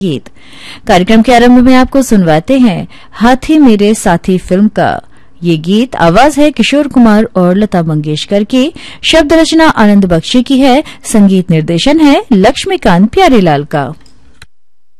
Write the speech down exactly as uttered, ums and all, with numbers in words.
गीत कार्यक्रम के आरंभ में आपको सुनवाते हैं हाथी मेरे साथी फिल्म का ये गीत। आवाज है किशोर कुमार और लता मंगेशकर की, शब्द रचना आनंद बख्शी की है, संगीत निर्देशन है लक्ष्मीकांत प्यारेलाल का।